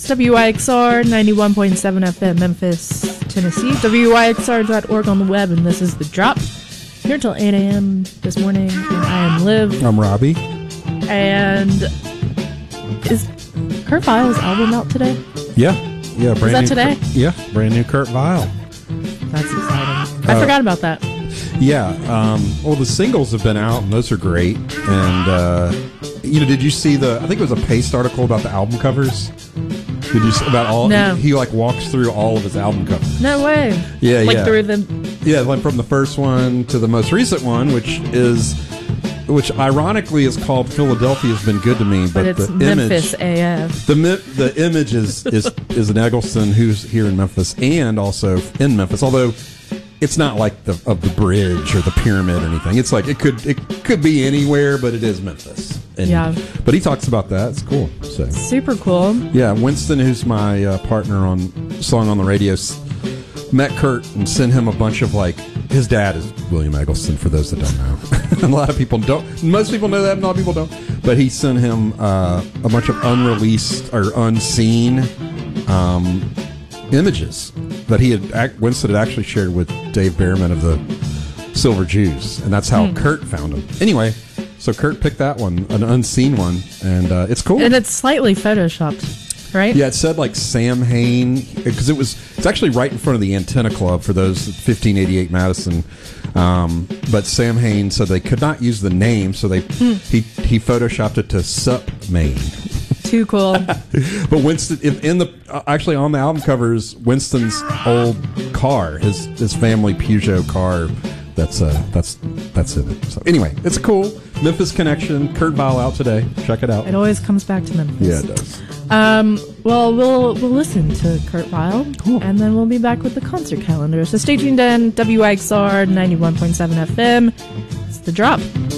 WYXR 91.7 FM, Memphis, Tennessee. WYXR.org on the web, and this is The Drop. Here till 8 a.m. this morning, and I am Liv. I'm Robbie. And is Kurt Vile's album out today? Yeah. Brand is that today? Brand new Kurt Vile. That's exciting. I forgot about that. Yeah. Well, the singles have been out, and those are great. And, did you see I think it was a Paste article about the album covers? Did you see about all? No. He walks through all of his album covers. No way. Yeah, like through them. Yeah, like from the first one to the most recent one, which ironically is called Philadelphia's Been Good to Me, but it's the Memphis image, AF. The image is an Eggleston who's here in Memphis and also in Memphis, although it's not like of the bridge or the pyramid or anything. It's like it could be anywhere, but it is Memphis. And, but he talks about that. It's cool. So super cool. Yeah, Winston, who's my partner on Song on the Radio, met Kurt and sent him a bunch of his dad is William Eggleston, for those that don't know. A lot of people don't. Most people know that, and a lot of people don't. But he sent him a bunch of unreleased or unseen images that Winston had actually shared with Dave Behrman of the Silver Jews, and that's how Kurt found him. Anyway, so Kurt picked that one, an unseen one, and it's cool. And it's slightly photoshopped. Right? Yeah, it said Sam Hain, because it's actually right in front of the Antenna Club for those 1588 Madison. But Sam Hain said they could not use the name, so he photoshopped it to Sup Maine. Too cool. But Winston, actually on the album covers, Winston's old car, his family Peugeot car. That's in it. So anyway, it's cool. Memphis Connection, Kurt Vile out today. Check it out. It always comes back to Memphis. Yeah, it does. Well, we'll listen to Kurt Vile, cool. And then we'll be back with the concert calendar. So stay tuned in. WXR 91.7 FM. It's The Drop.